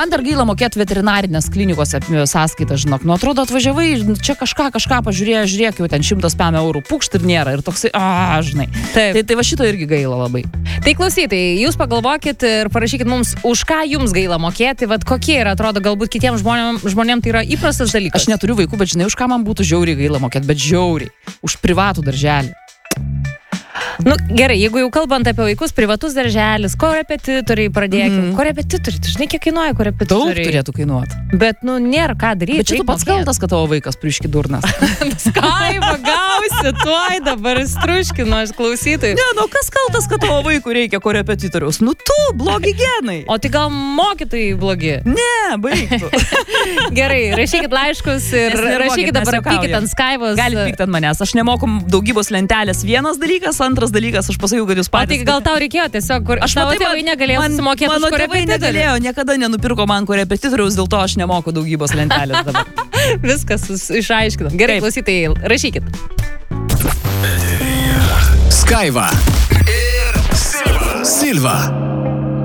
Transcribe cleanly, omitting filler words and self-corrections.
Man dar gaila mokėti veterinarinės klinikos sąskaitą, žinok. Nu, atrodo, atvažiavai, čia kažką pažiūrėjo, žiūrėk, jau ten 100 eurų pukšt ir nėra. Ir toksai, žinai. Tai va šito irgi gaila labai. Tai klausytojai, jūs pagalvokit ir parašykit mums, už ką jums gaila mokėti, vat kokie yra, atrodo, galbūt kitiems žmonėms tai yra įprastas dalykas. Aš neturiu vaikų, bet žinai, už ką man būtų žiauriai gaila mokėti, bet žiauriai. Už privatų darželį. Nu, gerai, jeigu jau kalbant apie vaikus, privatus darželis, korepetitoriai pradėkim. Korepetitoriai, tu žinai, kiek kainuoja korepetitoriai? Daug turėtų kainuoti. Bet, nu, nėra ką daryti. Bet čia tu pats kaltas, kad tavo vaikas priški durnas. Skaiva, gausi, tuoj dabar struškinu, aš klausytojai. Ne, nu kas kaltas, kad tavo vaikui reikia korepetitoriaus? Nu tu, blogi genai. O tai gal mokytojai blogi? Ne, baigtų. Gerai, rašykit laiškus ir rašykit dabar, pykit ant Skaivos. Galit pykti ant manęs. Aš nemoku daugybos lentelės. Vienas dalykas, antras dalykas, aš pasakiau, kad jūs patys. O tai gal tau reikėjo tiesiog, kur tavo tėvai negalėjo susimokėti už korepetitorių? Mano tėvai negalėjo, niekada nenupirko man korepetitoriaus, dėl to aš nemoku daugybos lentelės dabar. Viskas išaiškinam. Gerai, klausytojai, rašykit. Skaiva ir Silva.